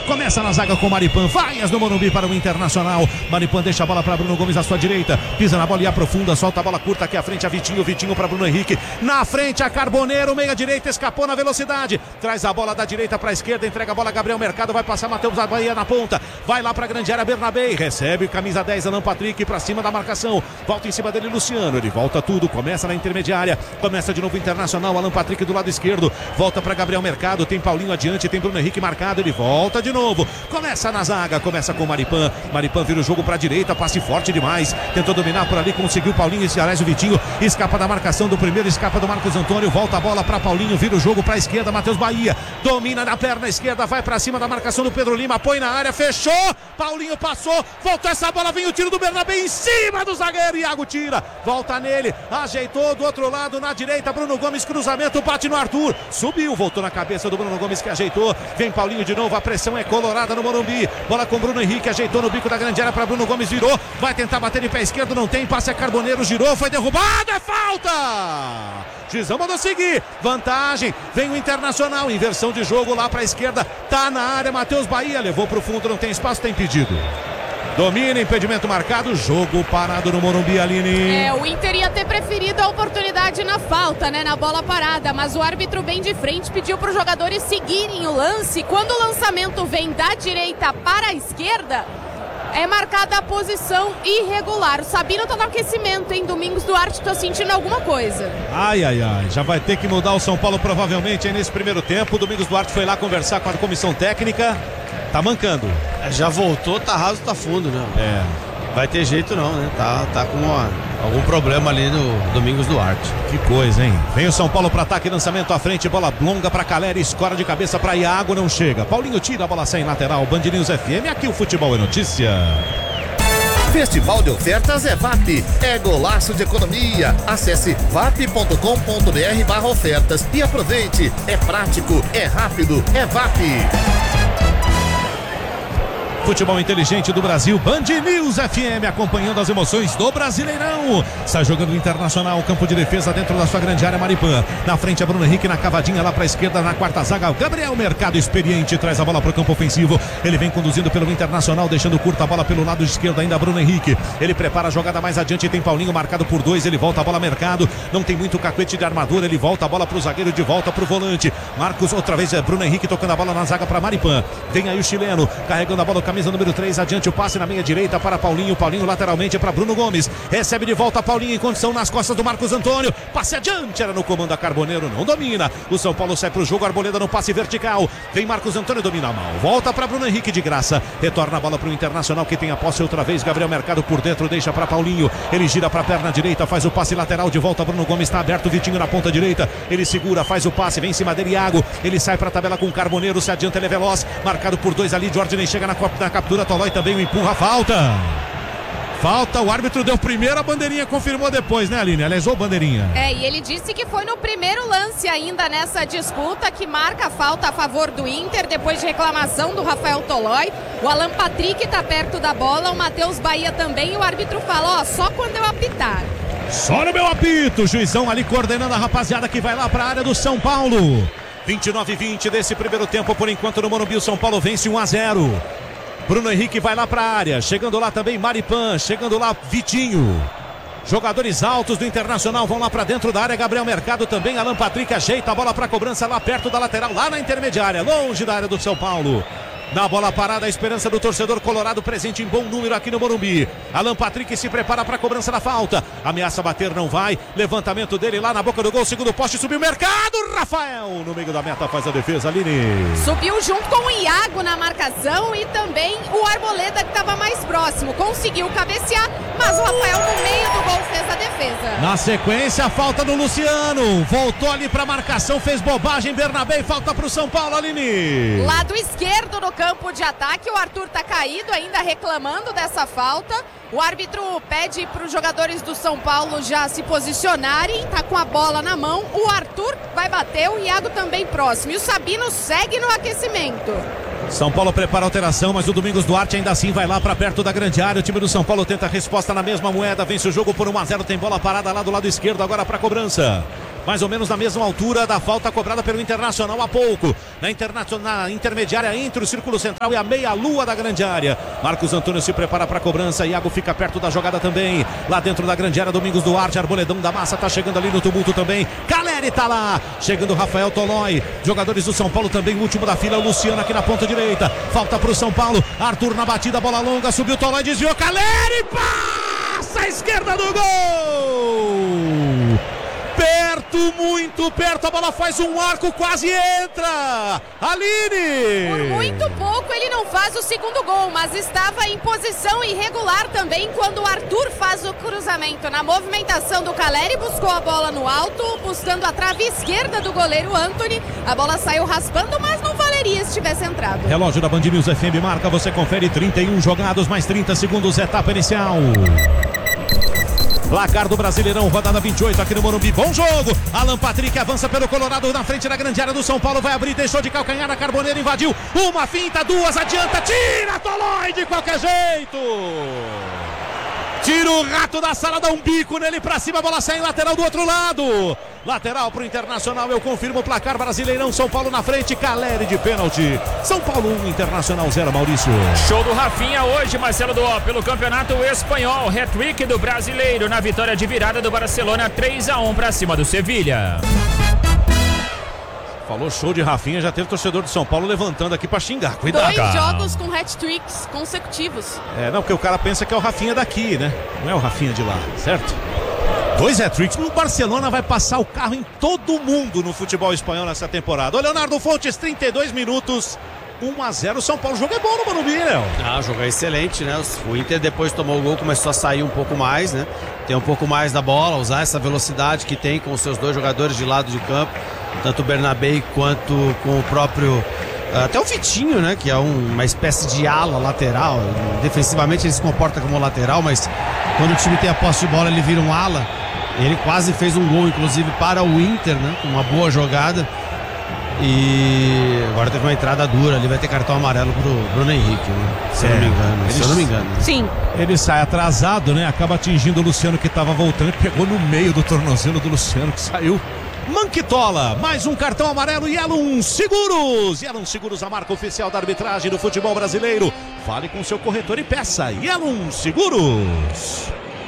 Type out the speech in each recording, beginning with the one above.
Começa na zaga com Maripan, vaias no Morumbi para o Internacional. Maripan deixa a bola para Bruno Gomes à sua direita, pisa na bola e aprofunda, solta a bola curta aqui à frente a Vitinho, Vitinho para Bruno Henrique, na frente a Carboneiro, meia direita, escapou na velocidade, traz a bola da direita para a esquerda, entrega a bola a Gabriel Mercado, vai passar Matheus Bahia na ponta, vai lá para a grande área Bernabé, recebe camisa 10 Alan Patrick para cima da marcação, volta em cima dele Luciano, ele volta tudo, começa na intermediária, começa de novo o Internacional, Alan Patrick do lado esquerdo, volta para Gabriel Mercado, tem Paulinho adiante, tem Bruno Henrique marcado, ele volta de novo, começa na zaga, começa com Maripan, Maripan vira o jogo para a direita, passe forte demais, tentou dominar por ali, conseguiu Paulinho, esse aliás o Vitinho, escapa da marcação do primeiro, escapa do Marcos Antônio, volta a bola para Paulinho, vira o jogo para a esquerda, Matheus Bahia, domina na perna esquerda, vai para cima da marcação do Pedro Lima, põe na área, fechou, Paulinho passou, voltou essa bola, vem o tiro do Bernabé em cima do zagueiro, Iago tira, volta nele, ajeitou do outro lado, na direita, Bruno Gomes, cruzamento, bate no Arthur, subiu, voltou na cabeça do Bruno Gomes que ajeitou, vem Paulinho de novo, a pressão é colorada no Morumbi, bola com Bruno Henrique, ajeitou no bico da grande área para Bruno Gomes, virou, vai tentar bater de pé esquerdo, não tem, passe a Carboneiro, girou, foi derrubado, é falta! Juizão mandou seguir, vantagem, vem o Internacional, inversão de jogo lá para a esquerda, tá na área, Matheus Bahia, levou pro fundo, não tem espaço, tem pedido. Domina, impedimento marcado, jogo parado no Morumbi, Aline. O Inter ia ter preferido a oportunidade na falta, né, na bola parada, mas o árbitro bem de frente pediu para os jogadores seguirem o lance. Quando o lançamento vem da direita para a esquerda, é marcada a posição irregular. O Sabino tá no aquecimento, hein? Domingos Duarte, tô sentindo alguma coisa. Ai, já vai ter que mudar o São Paulo provavelmente aí nesse primeiro tempo. O Domingos Duarte foi lá conversar com a comissão técnica. Tá mancando. Já voltou, tá raso, tá fundo, né? Vai ter jeito não, né? Tá com algum problema ali no Domingos Duarte. Que coisa, hein? Vem o São Paulo para ataque, lançamento à frente, bola longa para Caleri, escora de cabeça para Iago, não chega. Paulinho tira, a bola sai em lateral, Band News FM, aqui o futebol é notícia. Festival de ofertas é VAP, é golaço de economia. Acesse vap.com.br/ofertas e aproveite. É prático, é rápido, é VAP. Futebol inteligente do Brasil, Band News FM, acompanhando as emoções do Brasileirão. Está jogando o Internacional, campo de defesa dentro da sua grande área, Maripan. Na frente é Bruno Henrique, na cavadinha lá para a esquerda, na quarta zaga, Gabriel Mercado, experiente, traz a bola para o campo ofensivo. Ele vem conduzindo pelo Internacional, deixando curta a bola pelo lado esquerdo, ainda Bruno Henrique. Ele prepara a jogada mais adiante, tem Paulinho marcado por 2, ele volta a bola Mercado. Não tem muito cacuete de armadura, ele volta a bola para o zagueiro, de volta para o volante. Marcos, outra vez é Bruno Henrique tocando a bola na zaga para Maripan. Vem aí o chileno, carregando a bola, camisa número 3, adiante o passe na meia direita para Paulinho, Paulinho lateralmente para Bruno Gomes, recebe de volta Paulinho em condição nas costas do Marcos Antônio, passe adiante, era no comando a Carboneiro, não domina, o São Paulo sai para o jogo, Arboleda no passe vertical, vem Marcos Antônio, domina mal, volta para Bruno Henrique de graça, retorna a bola para o Internacional que tem a posse outra vez, Gabriel Mercado por dentro, deixa para Paulinho, ele gira para a perna direita, faz o passe lateral de volta, Bruno Gomes está aberto, Vitinho na ponta direita, ele segura, faz o passe, vem em cima dele Iago, ele sai para a tabela com Carboneiro, se adianta, ele é veloz, marcado por 2 ali, Jordan chega na captura, Tolói também o empurra, falta, o árbitro deu primeiro, a bandeirinha confirmou depois, né, Aline? Lesou bandeirinha. E ele disse que foi no primeiro lance ainda nessa disputa que marca a falta a favor do Inter, depois de reclamação do Rafael Tolói. O Alan Patrick tá perto da bola, o Matheus Bahia também, e o árbitro fala, só quando eu apitar. Só no meu apito, juizão ali coordenando a rapaziada que vai lá para a área do São Paulo. 29-20 desse primeiro tempo, por enquanto no Morumbi o São Paulo vence 1-0. Bruno Henrique vai lá para a área, chegando lá também Maripan, chegando lá Vitinho. Jogadores altos do Internacional vão lá para dentro da área, Gabriel Mercado também, Alan Patrick ajeita a bola para cobrança lá perto da lateral, lá na intermediária, longe da área do São Paulo. Na bola parada, a esperança do torcedor colorado presente em bom número aqui no Morumbi. Alan Patrick se prepara para a cobrança da falta. Ameaça bater, não vai. Levantamento dele lá na boca do gol, segundo poste, subiu o Mercado. Rafael no meio da meta faz a defesa, Aline. Subiu junto com o Iago na marcação e também o Arboleda que estava mais próximo. Conseguiu cabecear, mas o Rafael no meio do gol fez a defesa. Na sequência, a falta do Luciano. Voltou ali para a marcação, fez bobagem, Bernabé, falta para o São Paulo, Aline. Lado esquerdo no campo de ataque, o Arthur tá caído ainda reclamando dessa falta. O árbitro pede para os jogadores do São Paulo já se posicionarem, tá com a bola na mão, o Arthur vai bater, o Iago também próximo e o Sabino segue no aquecimento. São Paulo prepara a alteração, mas o Domingos Duarte ainda assim vai lá para perto da grande área. O time do São Paulo tenta a resposta na mesma moeda, vence o jogo por 1-0, tem bola parada lá do lado esquerdo agora para cobrança. mais ou menos na mesma altura da falta cobrada pelo Internacional há pouco. Na intermediária entre o círculo central e a meia-lua da grande área. Marcos Antônio se prepara para a cobrança. Iago fica perto da jogada também. Lá dentro da grande área, Domingos Duarte, Arboledão da Massa tá chegando ali no tumulto também. Caleri tá lá. Chegando Rafael Tolói. Jogadores do São Paulo também, o último da fila, o Luciano aqui na ponta direita. Falta pro São Paulo. Arthur na batida, bola longa, subiu Tolói, desviou. Caleri passa à esquerda do gol. Perto, muito perto, a bola faz um arco, quase entra. Aline! Por muito pouco ele não faz o segundo gol, mas estava em posição irregular também quando o Arthur faz o cruzamento. Na movimentação do Caleri, buscou a bola no alto, buscando a trave esquerda do goleiro Antony. A bola saiu raspando, mas não valeria se tivesse entrado. Relógio da Band News FM marca, você confere 31 jogados, mais 30 segundos, etapa inicial. Placar do Brasileirão, rodada 28 aqui no Morumbi. Bom jogo. Alan Patrick avança pelo Colorado na frente da grande área do São Paulo. Vai abrir, deixou de calcanhar na Carboneiro, invadiu. Uma finta, duas, adianta, tira Tolói de qualquer jeito. Tira o rato da sala, dá um bico nele pra cima, a bola sai em lateral do outro lado. Lateral pro Internacional, eu confirmo o placar. Brasileirão, São Paulo na frente, Caleri de pênalti. São Paulo 1, Internacional 0, Maurício. Show do Rafinha hoje, Marcelo Duó, pelo Campeonato Espanhol. Hat-trick do brasileiro na vitória de virada do Barcelona 3-1 pra cima do Sevilha. Falou show de Rafinha, já teve torcedor de São Paulo levantando aqui pra xingar. Cuidado. 2 jogos com hat-tricks consecutivos. Não, porque o cara pensa que é o Rafinha daqui, né? Não é o Rafinha de lá, certo? 2 hat-tricks. O Barcelona vai passar o carro em todo mundo no futebol espanhol nessa temporada. O Leonardo Fontes, 32 minutos. 1-0, São Paulo. O jogo é bom no Morumbi, né? O jogo é excelente, né? O Inter depois tomou o gol, começou a sair um pouco mais, né? Ter um pouco mais da bola, usar essa velocidade que tem com os seus 2 jogadores de lado de campo, tanto o Bernabé quanto com o próprio até o Vitinho, né? Que é uma espécie de ala lateral. Defensivamente ele se comporta como lateral, mas quando o time tem a posse de bola ele vira um ala. Ele quase fez um gol, inclusive, para o Inter, né? Com uma boa jogada. E agora teve uma entrada dura ali, vai ter cartão amarelo pro Bruno Henrique, né? Se eu não me engano. Sim. Ele sai atrasado, né? Acaba atingindo o Luciano que estava voltando, pegou no meio do tornozelo do Luciano que saiu. Manquitola, mais um cartão amarelo. Yellow Seguros. Yellow Seguros, a marca oficial da arbitragem do futebol brasileiro. Fale com seu corretor e peça Yellow Seguros.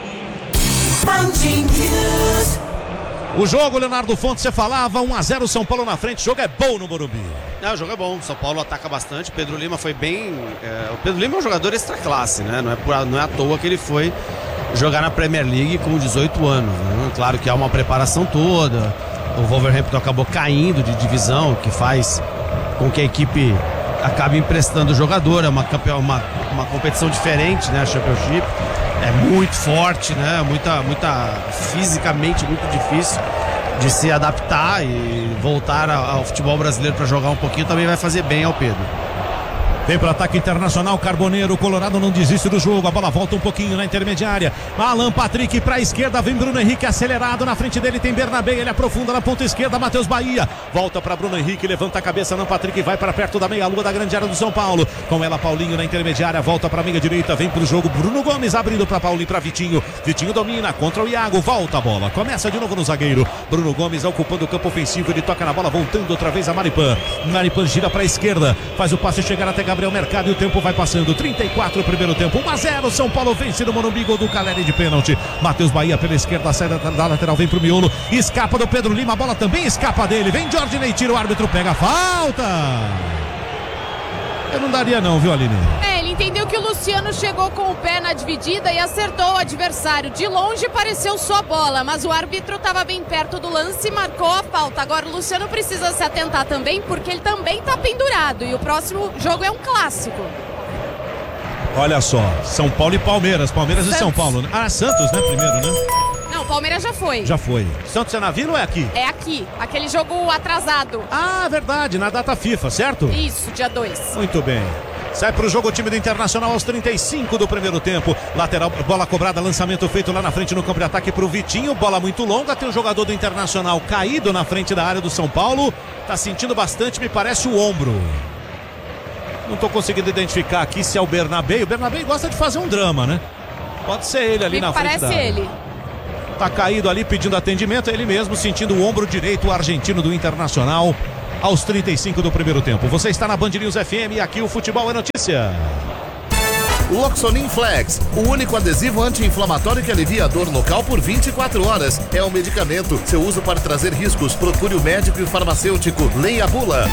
O jogo, Leonardo Fontes, você falava, 1-0 São Paulo na frente, o jogo é bom no Morumbi. O jogo é bom, São Paulo ataca bastante, Pedro Lima foi bem... o Pedro Lima é um jogador extra classe, né? Não é à toa que ele foi jogar na Premier League com 18 anos, né? Claro que há uma preparação toda, o Wolverhampton acabou caindo de divisão, que faz com que a equipe acabe emprestando o jogador, é uma competição diferente, né? A Championship é muito forte, né? Fisicamente muito difícil de se adaptar e voltar ao futebol brasileiro para jogar um pouquinho também vai fazer bem ao Pedro. Vem para ataque Internacional, Carboneiro, Colorado não desiste do jogo, a bola volta um pouquinho na intermediária. Alan Patrick para a esquerda, vem Bruno Henrique acelerado, na frente dele tem Bernabé, ele aprofunda na ponta esquerda, Matheus Bahia, volta para Bruno Henrique, levanta a cabeça, Alan Patrick vai para perto da meia-lua da grande área do São Paulo, com ela Paulinho na intermediária, volta para a meia direita, vem pro jogo, Bruno Gomes abrindo para Paulinho, para Vitinho, Vitinho domina contra o Iago, volta a bola, começa de novo no zagueiro, Bruno Gomes ocupando o campo ofensivo, ele toca na bola, voltando outra vez a Maripan gira para a esquerda, faz o passe chegar até Gabriel Mercado e o tempo vai passando, 34 primeiro tempo, 1-0, São Paulo vence no Morumbi, gol do Caleri de pênalti, Matheus Bahia pela esquerda, sai da lateral, vem pro miolo, escapa do Pedro Lima, a bola também escapa dele, vem Jorge Ney, tira o árbitro, pega a falta. Eu não daria não, viu, Aline? Ele entendeu que o Luciano chegou com o pé na dividida e acertou o adversário. De longe pareceu só bola, mas o árbitro estava bem perto do lance e marcou a falta. Agora o Luciano precisa se atentar também, porque ele também está pendurado e o próximo jogo é um clássico. Olha só, São Paulo e Palmeiras, Palmeiras Santos. E São Paulo, né? Santos, né, primeiro, né? Não, Palmeiras já foi. Já foi. Santos é na Vila ou é aqui? É aqui, aquele jogo atrasado. Verdade, na data FIFA, certo? Isso, dia 2. Muito bem. Sai pro jogo o time do Internacional aos 35 do primeiro tempo. Lateral, bola cobrada, lançamento feito lá na frente no campo de ataque pro Vitinho. Bola muito longa, tem um jogador do Internacional caído na frente da área do São Paulo. Tá sentindo bastante, me parece o ombro. Não tô conseguindo identificar aqui se é o Bernabé. O Bernabé gosta de fazer um drama, né? Pode ser ele ali na frente da área. Parece ele. Tá caído ali pedindo atendimento, ele mesmo sentindo o ombro direito, o argentino do Internacional, aos 35 do primeiro tempo. Você está na Band News FM e aqui o Futebol é Notícia. Loxonin Flex, o único adesivo anti-inflamatório que alivia a dor local por 24 horas. É um medicamento. Seu uso pode trazer riscos. Procure o médico e o farmacêutico. Leia a bula.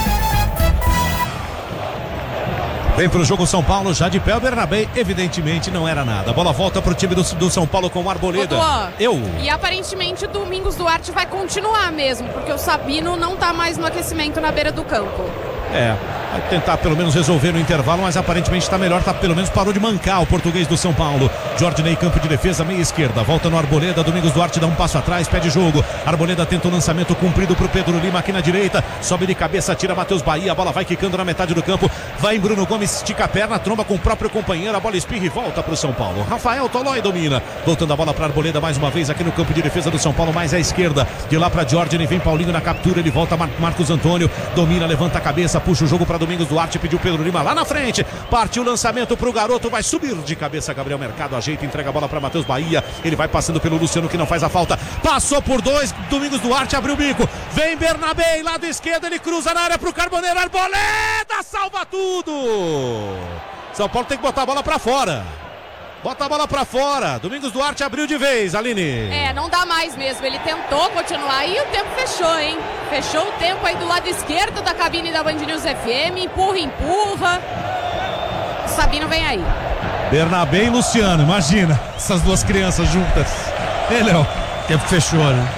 Vem pro jogo São Paulo, já de pé o Bernabé, evidentemente não era nada. A bola volta pro time do São Paulo com o Arboleda. E aparentemente o Domingos Duarte vai continuar mesmo, porque o Sabino não tá mais no aquecimento na beira do campo. Vai tentar pelo menos resolver no intervalo, mas aparentemente está melhor, pelo menos parou de mancar o português do São Paulo. Jordinei, campo de defesa, meia esquerda, volta no Arboleda, Domingos Duarte dá um passo atrás, pede jogo. Arboleda tenta o lançamento cumprido pro Pedro Lima aqui na direita, sobe de cabeça, tira Matheus Bahia, a bola vai quicando na metade do campo, vai em Bruno Gomes, estica a perna, tromba com o próprio companheiro, a bola espirra e volta pro São Paulo. Rafael Tolói domina, voltando a bola para Arboleda mais uma vez aqui no campo de defesa do São Paulo, mais à esquerda, de lá para Jordinei, vem Paulinho na captura, ele volta Marcos Antônio, domina, levanta a cabeça, puxa o jogo para Domingos Duarte, pediu Pedro Lima lá na frente, partiu o lançamento pro garoto, vai subir de cabeça Gabriel Mercado, ajeita, entrega a bola para Matheus Bahia, ele vai passando pelo Luciano que não faz a falta, passou por dois, Domingos Duarte abriu o bico, vem Bernabé, lado esquerdo, ele cruza na área pro Carboneiro, Arboleda salva tudo. São Paulo tem que botar a bola para fora. Bota a bola pra fora. Domingos Duarte abriu de vez, Aline. Não dá mais mesmo. Ele tentou continuar e o tempo fechou, hein? Fechou o tempo aí do lado esquerdo da cabine da Band News FM. Empurra. O Sabino vem aí. Bernabé e Luciano, imagina. Essas duas crianças juntas. Léo. O tempo fechou, né?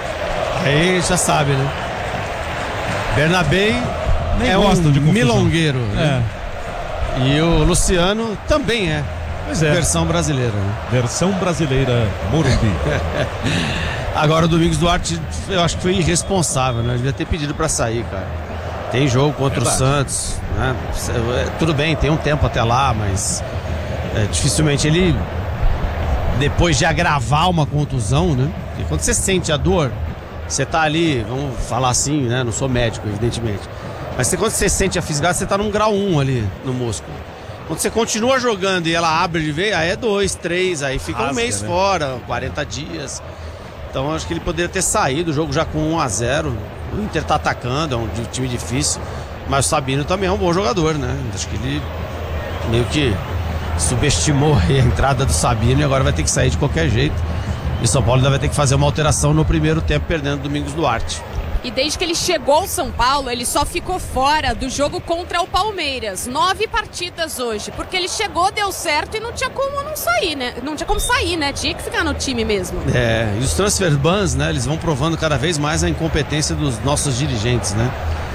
Aí já sabe, né? Bernabé nem é gosta de milongueiro, né? E o Luciano também é. Pois é. Versão brasileira, né? Versão brasileira, Morumbi. Agora o Domingos Duarte, eu acho que foi irresponsável, né? Ele devia ter pedido pra sair, cara. Tem jogo contra o Santos, né? Tudo bem, tem um tempo até lá, mas dificilmente ele, depois de agravar uma contusão, né? Porque quando você sente a dor, você tá ali, vamos falar assim, né? Não sou médico, evidentemente. Mas quando você sente a fisgada, você tá num grau 1 ali no músculo. Quando você continua jogando e ela abre de vez, aí é 2, 3, aí fica um mês fora, 40 dias. Então acho que ele poderia ter saído, o jogo já com 1-0. O Inter tá atacando, é um time difícil. Mas o Sabino também é um bom jogador, né? Acho que ele meio que subestimou a entrada do Sabino e agora vai ter que sair de qualquer jeito. E o São Paulo ainda vai ter que fazer uma alteração no primeiro tempo, perdendo o Domingos Duarte. E desde que ele chegou ao São Paulo, ele só ficou fora do jogo contra o Palmeiras. 9 partidas hoje, porque ele chegou, deu certo e não tinha como não sair, né? Não tinha como sair, né? Tinha que ficar no time mesmo. E os transfer bans, né? Eles vão provando cada vez mais a incompetência dos nossos dirigentes, né?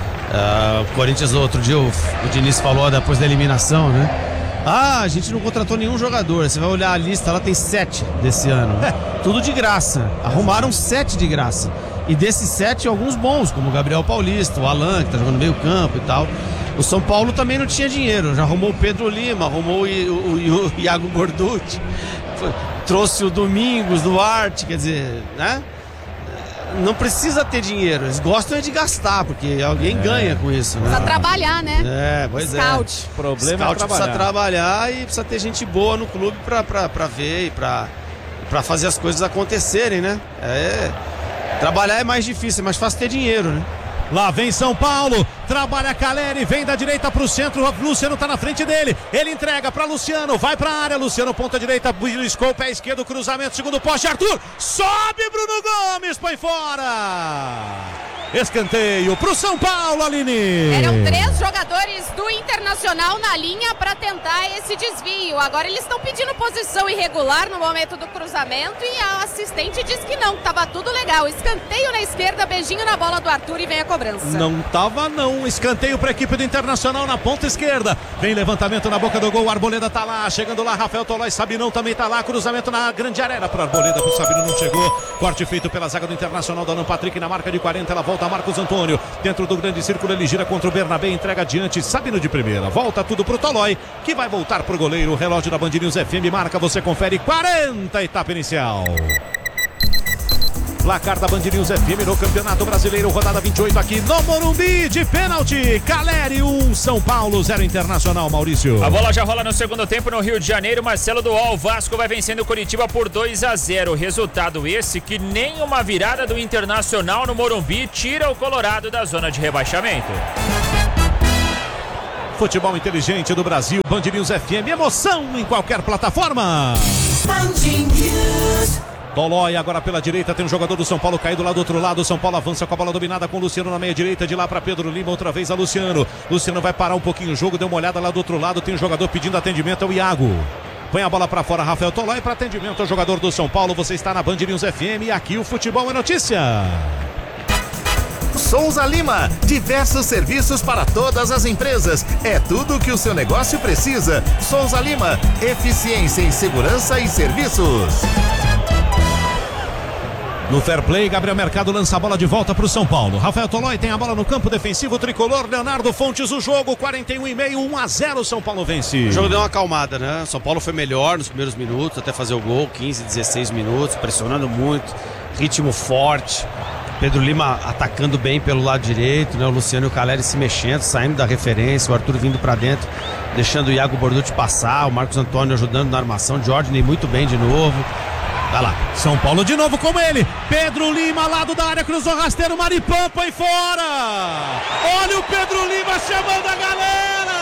O Corinthians, outro dia, o Diniz falou depois da eliminação, né? A gente não contratou nenhum jogador. Você vai olhar a lista, lá tem 7 desse ano. Tudo de graça. Arrumaram 7 de graça. E desses 7, alguns bons, como o Gabriel Paulista, o Alan, que tá jogando meio campo e tal. O São Paulo também não tinha dinheiro. Já arrumou o Pedro Lima, arrumou o Iago Gorducci, trouxe o Domingos Duarte, quer dizer, né? Não precisa ter dinheiro, eles gostam de gastar, porque alguém ganha com isso, né? Precisa trabalhar, né? Pois Scout. O problema Scout é trabalhar. Precisa trabalhar e precisa ter gente boa no clube pra ver e pra fazer as coisas acontecerem, né? Trabalhar é mais difícil, é mais fácil ter dinheiro, né? Lá vem São Paulo, trabalha Caleri, vem da direita pro centro, o Luciano tá na frente dele, ele entrega pra Luciano, vai pra área, Luciano ponta direita, beliscou, pé esquerdo, cruzamento, segundo poste, Arthur, sobe Bruno Gomes, põe fora! Escanteio pro São Paulo, Aline. Eram 3 jogadores do Internacional na linha para tentar esse desvio. Agora eles estão pedindo posição irregular no momento do cruzamento e a assistente diz que não, tava tudo legal. Escanteio na esquerda, beijinho na bola do Arthur e vem a cobrança. Não tava não, escanteio para a equipe do Internacional na ponta esquerda. Vem levantamento na boca do gol, Arboleda tá lá, chegando lá, Rafael Tolói, Sabinão também tá lá, cruzamento na grande área, era para Arboleda, pro Sabino não chegou. Corte feito pela zaga do Internacional, Alan Patrick na marca de 40, ela volta Marcos Antônio, dentro do grande círculo ele gira contra o Bernabé, entrega adiante, Sabino de primeira, volta tudo pro Tolói, que vai voltar pro goleiro, o relógio da Band News FM marca, você confere 40, etapa inicial. Placar da Band News FM no Campeonato Brasileiro, rodada 28 aqui no Morumbi, de pênalti. Caleri 1, São Paulo 0 Internacional, Maurício. A bola já rola no segundo tempo no Rio de Janeiro. Marcelo Dual, Vasco vai vencendo o Curitiba por 2-0. Resultado esse que nem uma virada do Internacional no Morumbi tira o Colorado da zona de rebaixamento. Futebol inteligente do Brasil, Band News FM, emoção em qualquer plataforma. Band News. Tolói agora pela direita, tem um jogador do São Paulo caído lá do outro lado. São Paulo avança com a bola dominada com o Luciano na meia direita, de lá para Pedro Lima, outra vez a Luciano. Luciano vai parar um pouquinho o jogo, deu uma olhada lá do outro lado, tem um jogador pedindo atendimento, é o Iago. Põe a bola para fora, Rafael Tolói para atendimento ao jogador do São Paulo. Você está na Band News FM e aqui o Futebol é Notícia. Souza Lima, diversos serviços para todas as empresas. É tudo o que o seu negócio precisa. Souza Lima, eficiência em segurança e serviços. No fair play, Gabriel Mercado lança a bola de volta para o São Paulo. Rafael Tolói tem a bola no campo defensivo tricolor. Leonardo Fontes, o jogo 41,5, 1-0, São Paulo vence. O jogo deu uma acalmada, né? São Paulo foi melhor nos primeiros minutos, até fazer o gol, 15, 16 minutos, pressionando muito, ritmo forte. Pedro Lima atacando bem pelo lado direito, né? O Luciano e o Caleri se mexendo, saindo da referência, o Arthur vindo para dentro, deixando o Iago Borducci passar, o Marcos Antônio ajudando na armação, Jordan muito bem de novo. Vai lá. São Paulo de novo com ele. Pedro Lima, lado da área, cruzou rasteiro, Maripan, põe fora. Olha o Pedro Lima chamando a galera.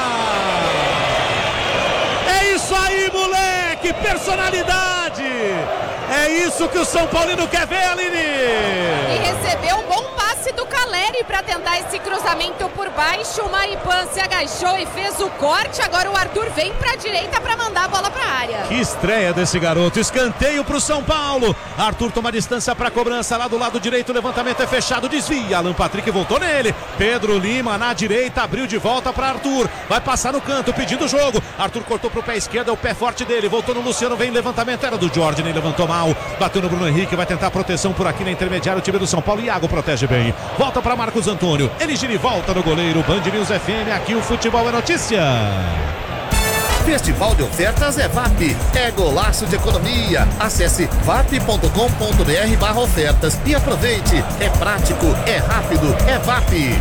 É isso aí, moleque, personalidade. É isso que o São Paulino quer ver, Aline. E recebeu um bom passe do Caleri para tentar esse cruzamento por baixo. O Maripan se agachou e fez o corte. Agora o Arthur vem para a direita para mandar a bola para a área. Que estreia desse garoto. Escanteio para o São Paulo. Arthur toma distância para a cobrança lá do lado direito. O levantamento é fechado. Desvia. Alan Patrick voltou nele. Pedro Lima na direita. Abriu de volta para Arthur. Vai passar no canto pedindo o jogo. Arthur cortou para o pé esquerdo. É o pé forte dele. Voltou no Luciano. Vem levantamento. Era do Jordan. Ele levantou mal. Bateu no Bruno Henrique. Vai tentar proteção por aqui na intermediária. O time do São Paulo. Iago protege bem. Volta para Marcos Antônio. Ele gira e volta no goleiro. Band News FM. Aqui o Futebol é Notícia. Festival de ofertas é VAP. É golaço de economia. Acesse vap.com.br/ofertas e aproveite. É prático, é rápido, é VAP.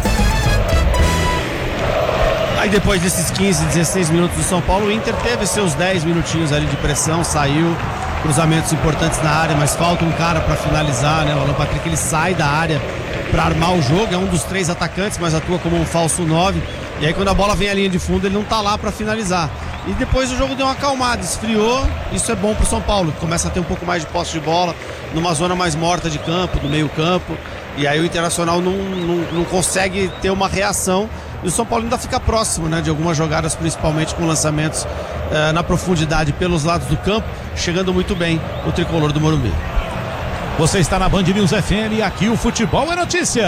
Aí depois desses 15, 16 minutos do São Paulo, o Inter teve seus 10 minutinhos ali de pressão, saiu, cruzamentos importantes na área, mas falta um cara para finalizar, né? O Alan Patrick, ele sai da área para armar o jogo, é um dos 3 atacantes, mas atua como um falso 9, e aí quando a bola vem à linha de fundo, ele não tá lá para finalizar. E depois o jogo deu uma acalmada, esfriou, isso é bom pro São Paulo, que começa a ter um pouco mais de posse de bola, numa zona mais morta de campo, do meio campo, e aí o Internacional não consegue ter uma reação, e o São Paulo ainda fica próximo, né, de algumas jogadas, principalmente com lançamentos na profundidade pelos lados do campo, chegando muito bem o tricolor do Morumbi. Você está na Band News FM e aqui o Futebol é Notícia.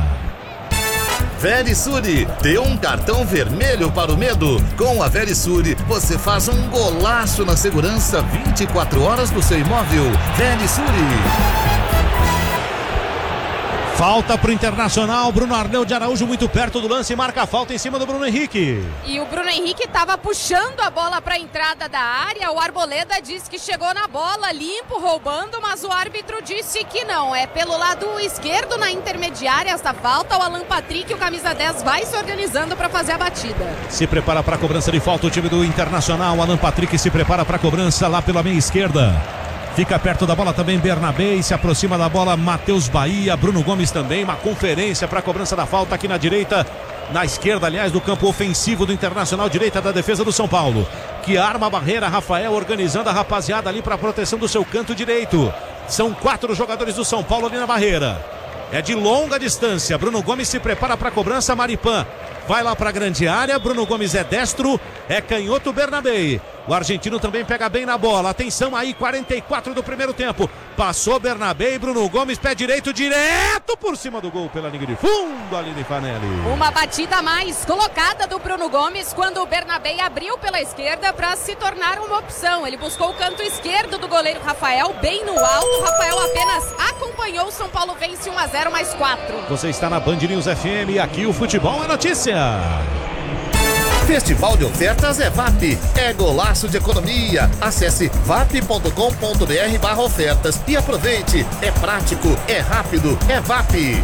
Verisure, dê um cartão vermelho para o medo. Com a Verisure, você faz um golaço na segurança 24 horas do seu imóvel. Verisure. Falta pro Internacional, Bruno Arleu de Araújo muito perto do lance e marca a falta em cima do Bruno Henrique. E o Bruno Henrique estava puxando a bola para a entrada da área, o Arboleda disse que chegou na bola limpo, roubando, mas o árbitro disse que não, é pelo lado esquerdo na intermediária essa falta, o Alan Patrick, o camisa 10, vai se organizando para fazer a batida. Se prepara para a cobrança de falta o time do Internacional, o Alan Patrick se prepara para a cobrança lá pela meia esquerda. Fica perto da bola também Bernabé e se aproxima da bola Matheus Bahia, Bruno Gomes também, uma conferência para a cobrança da falta aqui na direita, na esquerda, aliás, do campo ofensivo do Internacional, direita da defesa do São Paulo, que arma a barreira, Rafael organizando a rapaziada ali para a proteção do seu canto direito. São 4 jogadores do São Paulo ali na barreira. É de longa distância, Bruno Gomes se prepara para a cobrança, Maripan vai lá para a grande área, Bruno Gomes é destro, é canhoto Bernabé. O argentino também pega bem na bola. Atenção aí, 44 do primeiro tempo. Passou Bernabé e Bruno Gomes, pé direito, direto por cima do gol pela linha de fundo, Aline Fanelli. Uma batida mais colocada do Bruno Gomes quando o Bernabé abriu pela esquerda para se tornar uma opção. Ele buscou o canto esquerdo do goleiro Rafael, bem no alto. Rafael apenas acompanhou. O São Paulo vence 1-0 mais 4. Você está na Band News FM e aqui o Futebol é Notícia. Festival de ofertas é VAP. É golaço de economia. Acesse vap.com.br/ofertas e aproveite. É prático, é rápido, é VAP.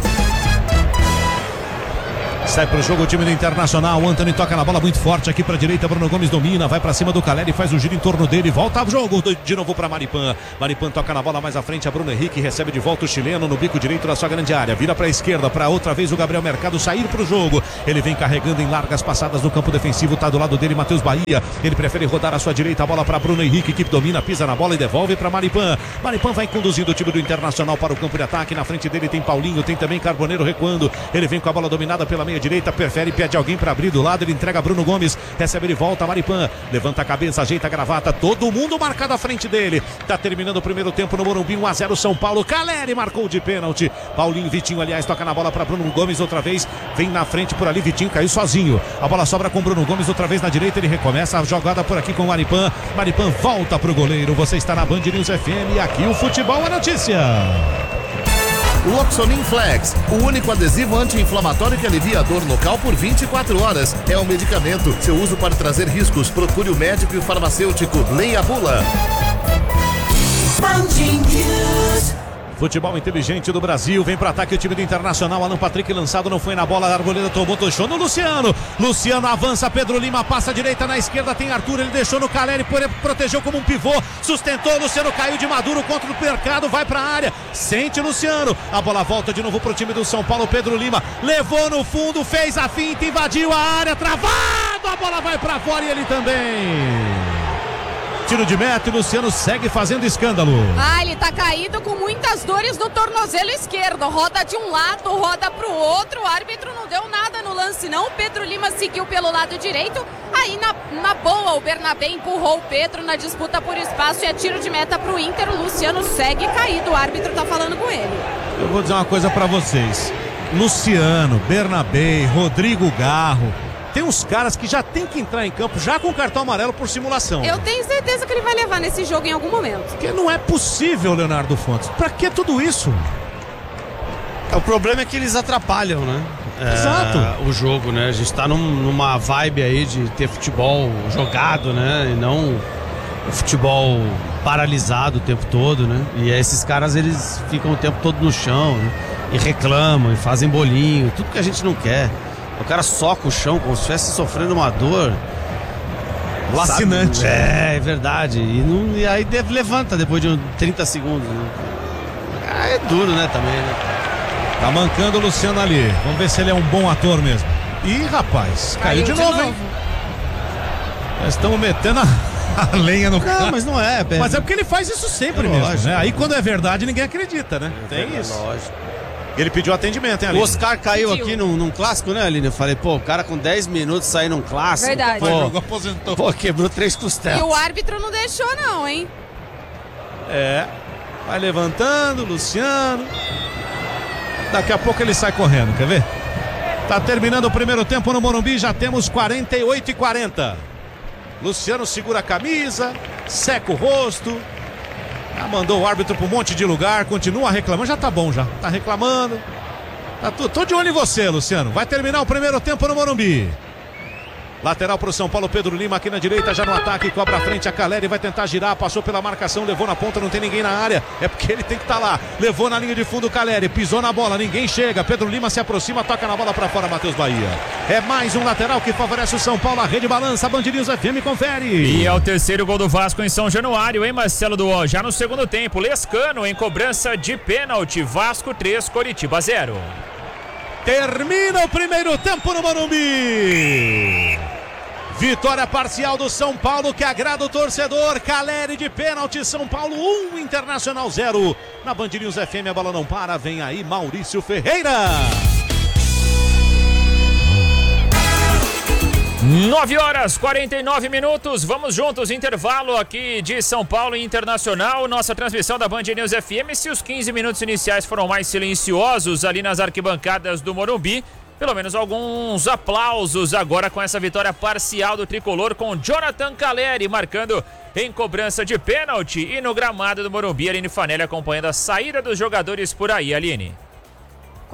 Sai pro jogo o time do Internacional. O Antony toca na bola muito forte aqui pra direita. Bruno Gomes domina, vai pra cima do Caleri, faz o giro em torno dele. Volta ao jogo de novo pra Maripan. Maripan toca na bola mais à frente. A Bruno Henrique recebe de volta o chileno no bico direito da sua grande área. Vira pra esquerda pra outra vez o Gabriel Mercado sair pro jogo. Ele vem carregando em largas passadas no campo defensivo. Tá do lado dele Matheus Bahia. Ele prefere rodar à sua direita. A bola pra Bruno Henrique, que domina, pisa na bola e devolve pra Maripan. Maripan vai conduzindo o time do Internacional para o campo de ataque. Na frente dele tem Paulinho, tem também Carboneiro recuando. Ele vem com a bola dominada pela meia direita. Prefere, pede alguém para abrir do lado, ele entrega Bruno Gomes, recebe de volta Maripan, levanta a cabeça, ajeita a gravata, todo mundo marcado à frente dele. Tá terminando o primeiro tempo no Morumbi, 1-0 São Paulo. Caleri marcou de pênalti. Paulinho, Vitinho, aliás, toca na bola para Bruno Gomes outra vez, vem na frente por ali, Vitinho caiu sozinho. A bola sobra com Bruno Gomes outra vez na direita, ele recomeça a jogada por aqui com Maripan. Maripan volta pro goleiro. Você está na Band News FM e aqui o futebol é notícia. Loxonin Flex, o único adesivo anti-inflamatório que alivia a dor local por 24 horas. É um medicamento. Seu uso pode trazer riscos. Procure o médico e o farmacêutico. Leia a bula. Futebol inteligente do Brasil, vem para ataque o time do Internacional. Alan Patrick lançado, não foi na bola, a Arboleda tomou, tochou no Luciano. Luciano avança, Pedro Lima passa à direita, na esquerda tem Arthur, ele deixou no Caleri, protegeu como um pivô, sustentou, Luciano caiu de maduro contra o mercado, vai para a área, sente Luciano, a bola volta de novo pro time do São Paulo, Pedro Lima levou no fundo, fez a finta, invadiu a área, travado, a bola vai para fora e ele também. Tiro de meta e Luciano segue fazendo escândalo. Ele tá caído com muitas dores no tornozelo esquerdo. Roda de um lado, roda pro outro. O árbitro não deu nada no lance, não. O Pedro Lima seguiu pelo lado direito. Aí, na boa, o Bernabé empurrou o Pedro na disputa por espaço e é tiro de meta pro Inter. O Luciano segue caído. O árbitro tá falando com ele. Eu vou dizer uma coisa pra vocês. Luciano, Bernabé, Rodrigo Garro. Tem uns caras que já tem que entrar em campo já com cartão amarelo por simulação. Eu tenho certeza que ele vai levar nesse jogo em algum momento. Porque não é possível, Leonardo Fontes. Pra que tudo isso? O problema é que eles atrapalham, né? Exato. O jogo, né? A gente tá numa vibe aí de ter futebol jogado, né? E não o futebol paralisado o tempo todo, né? E esses caras, eles ficam o tempo todo no chão, né? E reclamam, e fazem bolinho, tudo que a gente não quer. O cara soca o chão como se estivesse sofrendo uma dor lacinante. É verdade. E aí levanta depois de 30 segundos. Né? É duro, né, também, né? Tá mancando o Luciano ali. Vamos ver se ele é um bom ator mesmo. Ih, rapaz, caiu de novo, hein? Nós estamos metendo a lenha no campo. Não, mas não é. Mas é porque ele faz isso sempre mesmo, lógico, né? Aí quando é verdade, ninguém acredita, né? Tem isso. Lógico. Ele pediu atendimento, hein, Aline? O Oscar caiu aqui num clássico, né, Aline? Eu falei, o cara com 10 minutos sair num clássico. Verdade. Aposentou. Quebrou 3 costelas. E o árbitro não deixou, não, hein? Vai levantando, Luciano. Daqui a pouco ele sai correndo, quer ver? Tá terminando o primeiro tempo no Morumbi, já temos 48-40. Luciano segura a camisa, seca o rosto. Já mandou o árbitro para um monte de lugar, continua reclamando, já tá bom já, tá reclamando. Tô de olho em você, Luciano. Vai terminar o primeiro tempo no Morumbi. Lateral pro São Paulo, Pedro Lima aqui na direita, já no ataque, cobra a frente, a Caleri vai tentar girar, passou pela marcação, levou na ponta, não tem ninguém na área, é porque ele tem que estar lá, levou na linha de fundo o Caleri, pisou na bola, ninguém chega, Pedro Lima se aproxima, toca na bola pra fora, Matheus Bahia. É mais um lateral que favorece o São Paulo, a rede balança, Band News FM, confere. E é o terceiro gol do Vasco em São Januário, hein, Marcelo Duó? Já no segundo tempo, Lescano em cobrança de pênalti, Vasco 3, Coritiba 0. Termina o primeiro tempo no Morumbi. Vitória parcial do São Paulo que agrada o torcedor. Caleri de pênalti, São Paulo 1, Internacional 0. Na Band News FM a bola não para, vem aí Maurício Ferreira. 9h49, vamos juntos, intervalo aqui de São Paulo e Internacional, nossa transmissão da Band News FM. Se os 15 minutos iniciais foram mais silenciosos ali nas arquibancadas do Morumbi, pelo menos alguns aplausos agora com essa vitória parcial do tricolor, com Jonathan Caleri marcando em cobrança de pênalti. E no gramado do Morumbi, Aline Fanelli acompanhando a saída dos jogadores por aí, Aline.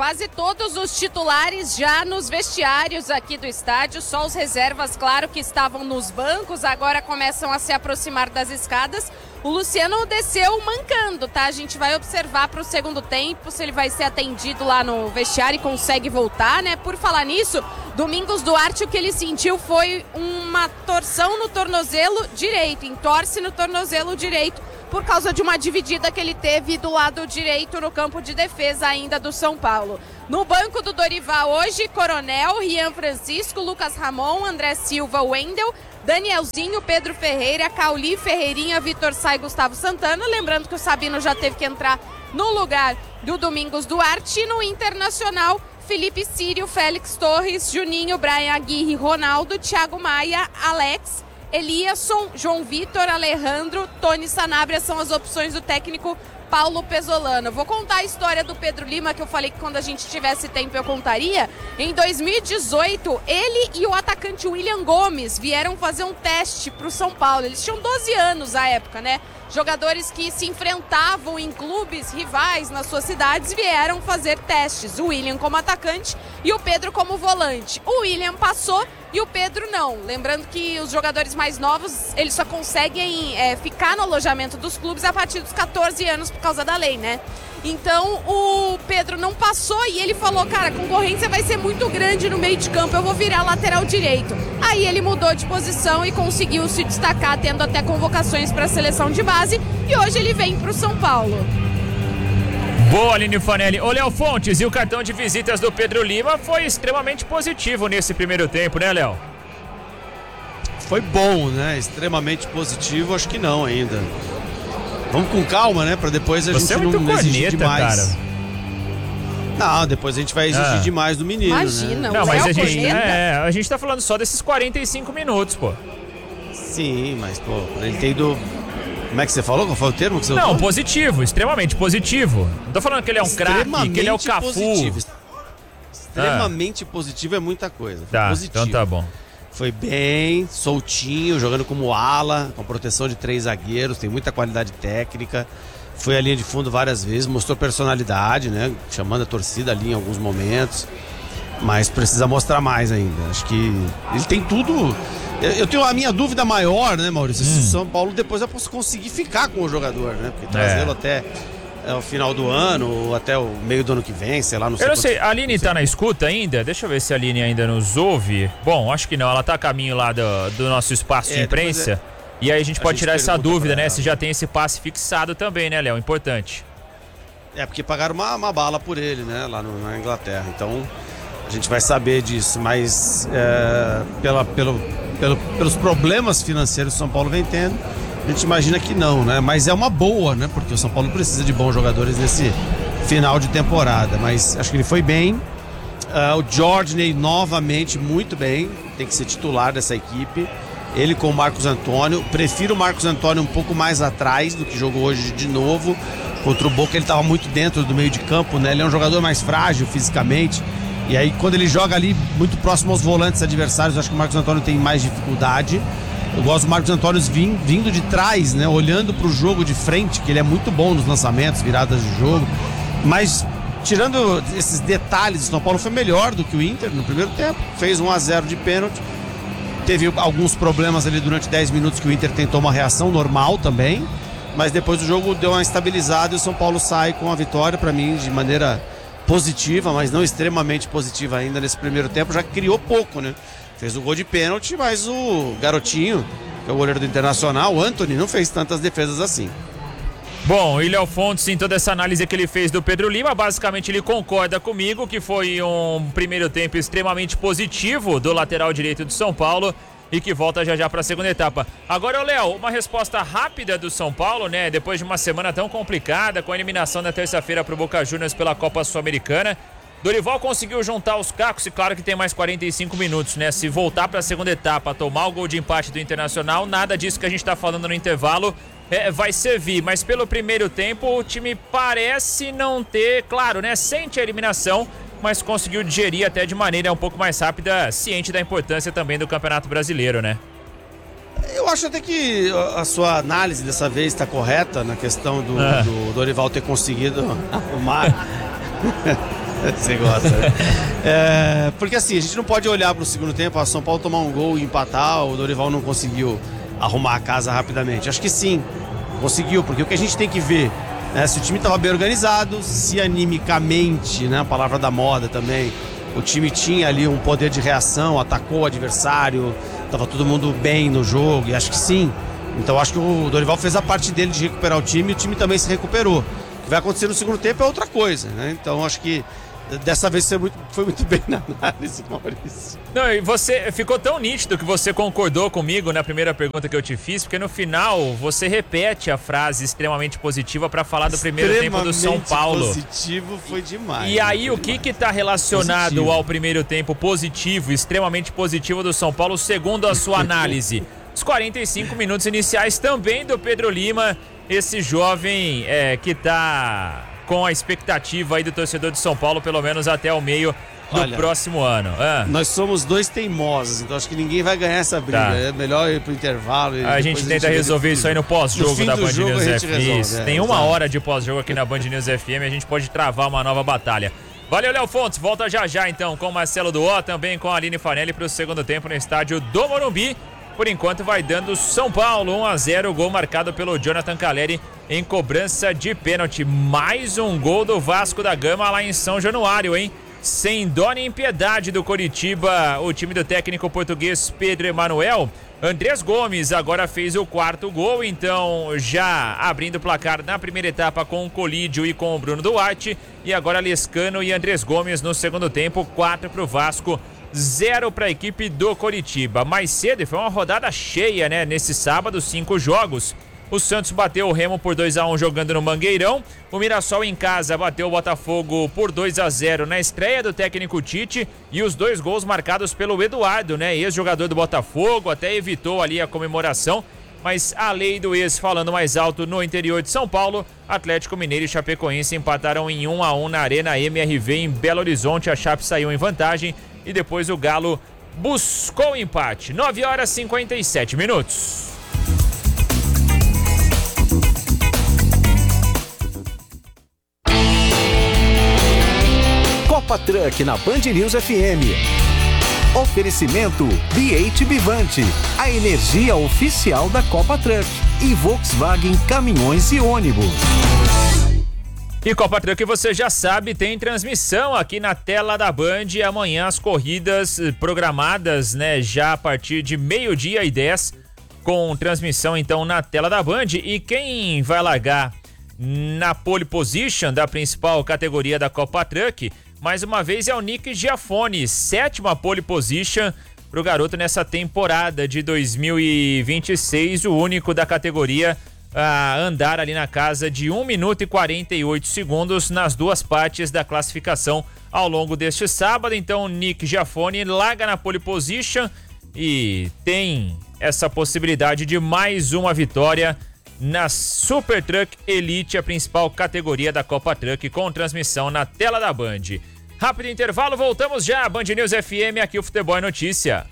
quase todos os titulares já nos vestiários aqui do estádio, só os reservas, claro, que estavam nos bancos, agora começam a se aproximar das escadas. O Luciano desceu mancando, tá? A gente vai observar para o segundo tempo se ele vai ser atendido lá no vestiário e consegue voltar, né? Por falar nisso, Domingos Duarte, o que ele sentiu foi uma torção no tornozelo direito, entorse no tornozelo direito, por causa de uma dividida que ele teve do lado direito no campo de defesa ainda do São Paulo. No banco do Dorival hoje, Coronel, Rian Francisco, Lucas Ramon, André Silva, Wendel, Danielzinho, Pedro Ferreira, Cauli, Ferreirinha, Vitor Sá e Gustavo Santana. Lembrando que o Sabino já teve que entrar no lugar do Domingos Duarte. E no Internacional, Felipe Sírio, Félix Torres, Juninho, Brian Aguirre, Ronaldo, Thiago Maia, Alex, Eliasson, João Vitor, Alejandro, Tony Sanabria são as opções do técnico Paulo Pesolano. Vou contar a história do Pedro Lima, que eu falei que quando a gente tivesse tempo eu contaria. Em 2018, ele e o atacante William Gomes vieram fazer um teste para o São Paulo. Eles tinham 12 anos à época, né? Jogadores que se enfrentavam em clubes rivais nas suas cidades vieram fazer testes. O William como atacante e o Pedro como volante. O William passou e o Pedro não. Lembrando que os jogadores mais novos, eles só conseguem ficar no alojamento dos clubes a partir dos 14 anos por causa da lei, né? Então o Pedro não passou e ele falou, cara, a concorrência vai ser muito grande no meio de campo, eu vou virar lateral direito. Aí ele mudou de posição e conseguiu se destacar, tendo até convocações para a seleção de base, e hoje ele vem para o São Paulo. Boa, Aline Fanelli. Ô, Léo Fontes, e o cartão de visitas do Pedro Lima foi extremamente positivo nesse primeiro tempo, né, Léo? Foi bom, né? Extremamente positivo, acho que não ainda. Vamos com calma, né? Pra depois a gente não exigir demais. Cara. Não, depois a gente vai exigir demais do menino. Imagina, né? Não, mas a gente tá falando só desses 45 minutos, pô. Sim, mas, pô, ele tem ido. Como é que você falou? Qual foi o termo que você usou? Não, positivo, extremamente positivo. Não tô falando que ele é um craque, que ele é o Cafu. Positivo. Extremamente positivo é muita coisa. Tá, positivo. então tá bom. Foi bem, soltinho, jogando como ala, com proteção de 3 zagueiros, tem muita qualidade técnica. Foi à linha de fundo várias vezes, mostrou personalidade, né? Chamando a torcida ali em alguns momentos. Mas precisa mostrar mais ainda. Acho que ele tem tudo. Eu tenho a minha dúvida maior, né, Maurício? Se o São Paulo depois vai conseguir ficar com o jogador, né? Porque trazê-lo até o final do ano, ou até o meio do ano que vem, sei lá, não sei. Eu não sei, a Aline tá na escuta ainda? Deixa eu ver se a Aline ainda nos ouve. Bom, acho que não, ela tá a caminho lá do nosso espaço de imprensa. E aí a gente pode tirar essa dúvida, né? Se já tem esse passe fixado também, né, Léo? Importante. É, porque pagaram uma bala por ele, né, lá na Inglaterra. Então, a gente vai saber disso, mas pelos problemas financeiros que o São Paulo vem tendo, a gente imagina que não, né? Mas é uma boa, né? Porque o São Paulo precisa de bons jogadores nesse final de temporada. Mas acho que ele foi bem. O Jorginho novamente muito bem. Tem que ser titular dessa equipe. Ele com o Marcos Antônio. Prefiro o Marcos Antônio um pouco mais atrás do que jogou hoje de novo. Contra o Boca ele estava muito dentro do meio de campo, né? Ele é um jogador mais frágil fisicamente. E aí quando ele joga ali muito próximo aos volantes adversários, acho que o Marcos Antônio tem mais dificuldade. Eu gosto do Marcos Antônio vindo de trás, né? Olhando para o jogo de frente, que ele é muito bom nos lançamentos, viradas de jogo. Mas tirando esses detalhes, o São Paulo foi melhor do que o Inter no primeiro tempo. Fez 1-0 de pênalti. Teve alguns problemas ali durante 10 minutos que o Inter tentou uma reação normal também. Mas depois o jogo deu uma estabilizada e o São Paulo sai com a vitória, para mim, de maneira positiva, mas não extremamente positiva ainda nesse primeiro tempo. Já criou pouco, né? Fez o gol de pênalti, mas o garotinho, que é o goleiro do Internacional, o Antony, não fez tantas defesas assim. Bom, e Léo Fontes, em toda essa análise que ele fez do Pedro Lima, basicamente ele concorda comigo que foi um primeiro tempo extremamente positivo do lateral direito do São Paulo e que volta já para a segunda etapa. Agora, Léo, uma resposta rápida do São Paulo, né? Depois de uma semana tão complicada, com a eliminação na terça-feira para o Boca Juniors pela Copa Sul-Americana, Dorival conseguiu juntar os cacos e claro que tem mais 45 minutos, né? Se voltar para a segunda etapa, tomar o gol de empate do Internacional, nada disso que a gente está falando no intervalo vai servir. Mas pelo primeiro tempo o time parece não ter, claro, né? Sente a eliminação, mas conseguiu digerir até de maneira um pouco mais rápida, ciente da importância também do Campeonato Brasileiro, né? Eu acho até que a sua análise dessa vez está correta na questão do Dorival ter conseguido arrumar Você gosta, né? Porque assim, a gente não pode olhar pro segundo tempo, a São Paulo tomar um gol e empatar, o Dorival não conseguiu arrumar a casa rapidamente. Acho que sim, conseguiu, porque o que a gente tem que ver, né, se o time estava bem organizado, se animicamente, né, a palavra da moda também, o time tinha ali um poder de reação, atacou o adversário, estava todo mundo bem no jogo, e acho que sim. Então acho que o Dorival fez a parte dele de recuperar o time e o time também se recuperou. O que vai acontecer no segundo tempo é outra coisa, né? Então acho que dessa vez foi muito bem na análise, Maurício. Não, e você ficou tão nítido que você concordou comigo na primeira pergunta que eu te fiz, porque no final você repete a frase extremamente positiva para falar do primeiro tempo do São Paulo. Positivo foi demais. E aí, o que tá relacionado positivo ao primeiro tempo positivo, extremamente positivo do São Paulo, segundo a sua análise? Os 45 minutos iniciais também do Pedro Lima, esse jovem que tá com a expectativa aí do torcedor de São Paulo, pelo menos até o meio do próximo ano. Nós somos dois teimosos, então acho que ninguém vai ganhar essa briga. Tá. É melhor ir pro intervalo. A gente tenta resolver isso aí no pós-jogo da Band News FM. Tem uma hora de pós-jogo aqui na Band News FM, a gente pode travar uma nova batalha. Valeu, Léo Fontes. Volta já então com o Marcelo Duó, também com a Aline Fanelli pro segundo tempo no estádio do Morumbi. Por enquanto vai dando São Paulo 1-0, gol marcado pelo Jonathan Caleri em cobrança de pênalti. Mais um gol do Vasco da Gama lá em São Januário, hein? Sem dó nem piedade do Coritiba, o time do técnico português Pedro Emanuel. Andrés Gomes agora fez o quarto gol, então já abrindo o placar na primeira etapa com o Colídio e com o Bruno Duarte. E agora Lescano e Andrés Gomes no segundo tempo, 4 pro Vasco, 0 para a equipe do Coritiba. Mais cedo, foi uma rodada cheia, né? Nesse sábado, 5 jogos. O Santos bateu o Remo por 2-1 jogando no Mangueirão. O Mirassol em casa bateu o Botafogo por 2-0 na estreia do técnico Tite. E os 2 gols marcados pelo Eduardo, né? Ex-jogador do Botafogo, até evitou ali a comemoração. Mas a lei do ex falando mais alto no interior de São Paulo. Atlético Mineiro e Chapecoense empataram em 1-1 na Arena MRV em Belo Horizonte. A Chape saiu em vantagem e depois o Galo buscou o empate. 9h57. Copa Truck na Band News FM. Oferecimento BH Bivante, a energia oficial da Copa Truck, e Volkswagen Caminhões e Ônibus. E Copa Truck, você já sabe, tem transmissão aqui na tela da Band. Amanhã as corridas programadas, né, já a partir de 12h10, com transmissão então na tela da Band. E quem vai largar na pole position da principal categoria da Copa Truck, mais uma vez é o Nick Giafone, 7ª pole position pro garoto nessa temporada de 2026, o único da categoria a andar ali na casa de 1 minuto e 48 segundos nas duas partes da classificação ao longo deste sábado. Então Nick Giafone larga na pole position e tem essa possibilidade de mais uma vitória na Super Truck Elite, a principal categoria da Copa Truck, com transmissão na tela da Band. Rápido intervalo, voltamos já. Band News FM, aqui o Futebol é Notícia.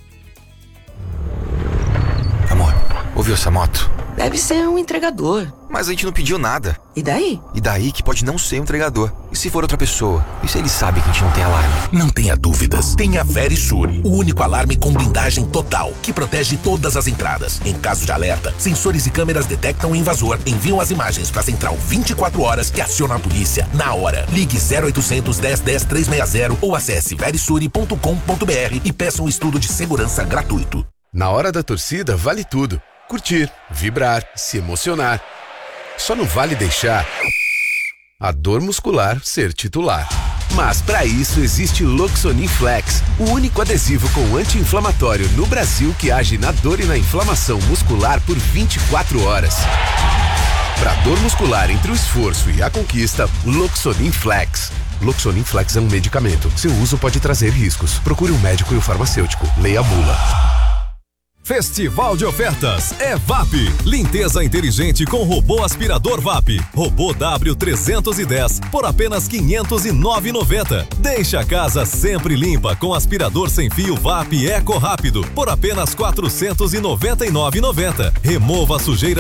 Amor, ouviu essa moto? Deve ser um entregador. Mas a gente não pediu nada. E daí? E daí que pode não ser um entregador. E se for outra pessoa? E se ele sabe que a gente não tem alarme? Não tenha dúvidas. Tenha Verisur, o único alarme com blindagem total, que protege todas as entradas. Em caso de alerta, sensores e câmeras detectam o invasor, enviam as imagens para a central 24 horas que aciona a polícia na hora. Ligue 0800 10 10 360 ou acesse verisure.com.br e peça um estudo de segurança gratuito. Na hora da torcida vale tudo. Curtir, vibrar, se emocionar. Só não vale deixar a dor muscular ser titular. Mas para isso existe Loxonin Flex, o único adesivo com anti-inflamatório no Brasil que age na dor e na inflamação muscular por 24 horas. Para dor muscular entre o esforço e a conquista, Loxonin Flex. Loxonin Flex é um medicamento. Seu uso pode trazer riscos. Procure um médico e um farmacêutico. Leia a bula. Festival de ofertas é VAP. Limpeza inteligente com robô aspirador VAP. Robô W310 por apenas R$ 509,90. Deixe a casa sempre limpa com aspirador sem fio VAP Eco Rápido por apenas R$ 499,90. Remova a sujeira